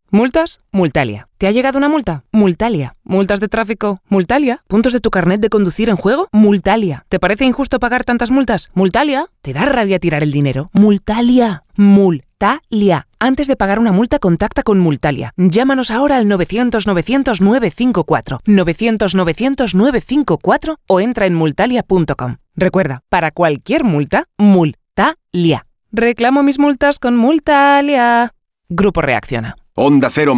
¿Multas? Multalia. ¿Te ha llegado una multa? Multalia. ¿Multas de tráfico? Multalia. ¿Puntos de tu carnet de conducir en juego? Multalia. ¿Te parece injusto pagar tantas multas? Multalia. ¿Te da rabia tirar el dinero? Multalia. Multalia. Antes de pagar una multa, contacta con Multalia. Llámanos ahora al 900-900-954, 900-900-954 o entra en multalia.com. Recuerda, para cualquier multa, Multalia. Reclamo mis multas con Multalia. Grupo Reacciona. Onda Cero